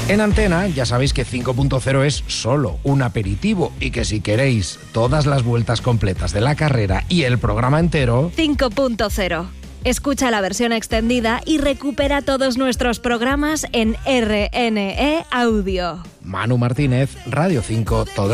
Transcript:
En Antena ya sabéis que 5.0 es solo un aperitivo y que si queréis todas las vueltas completas de la carrera y el programa entero... 5.0. Escucha la versión extendida y recupera todos nuestros programas en RNE Audio. Manu Martínez, Radio 5, todo